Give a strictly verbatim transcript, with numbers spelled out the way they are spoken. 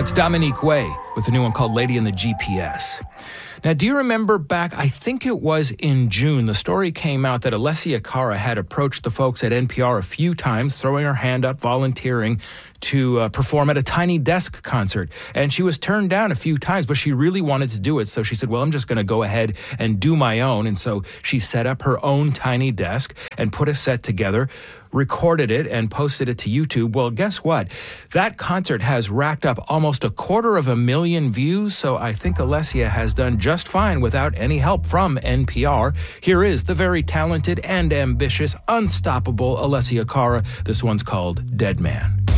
That's Dominique Way with a new one called Lady in the G P S. Now, do you remember back, I think it was in June, the story came out that Alessia Cara had approached the folks at N P R a few times, throwing her hand up, volunteering to uh, perform at a Tiny Desk concert. And she was turned down a few times, but she really wanted to do it. So she said, well, I'm just going to go ahead and do my own. And so she set up her own Tiny Desk and put a set together, recorded it, and posted it to YouTube. Well, guess what? That concert has racked up almost a quarter of a million views, so I think Alessia has done just fine without any help from N P R. Here is the very talented and ambitious, unstoppable Alessia Cara. This one's called Dead Man.